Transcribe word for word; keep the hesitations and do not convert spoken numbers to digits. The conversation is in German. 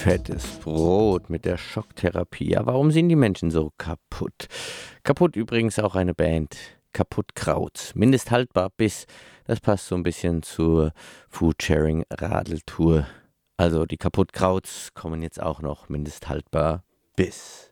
Fettes Brot mit der Schocktherapie. Ja, warum sind die Menschen so kaputt? Kaputt übrigens auch eine Band. Kaputt Krauts. Mindesthaltbar bis. Das passt so ein bisschen zur Foodsharing-Radeltour. Also die Kaputt Krauts kommen jetzt auch noch mindesthaltbar bis.